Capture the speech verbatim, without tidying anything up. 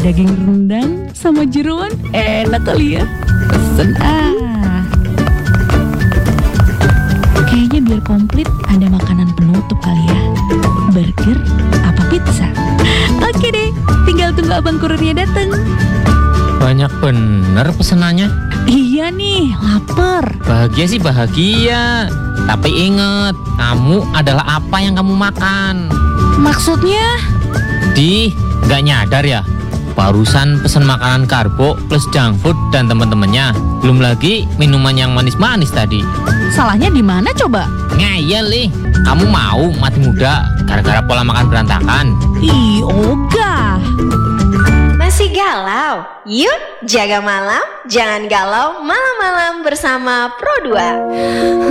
daging rendang sama jeroan, enak kali ya. Pesen ah. Kayaknya biar komplit ada makanan penutup kali ya. Burger apa pizza? Oke deh, tinggal tunggu abang kurirnya datang. Banyak bener pesenannya. Iya nih, lapar. Bahagia sih bahagia. Tapi inget, kamu adalah apa yang kamu makan. Maksudnya? Di, nggak nyadar ya? Barusan pesen makanan karbo plus junk food dan temen-temennya. Belum lagi minuman yang manis-manis tadi. Salahnya di mana coba? Ngeyel nih, kamu mau mati muda gara-gara pola makan berantakan? Ih, ogah. Masih galau? Yuk, jaga malam, jangan galau malam-malam bersama Pro dua.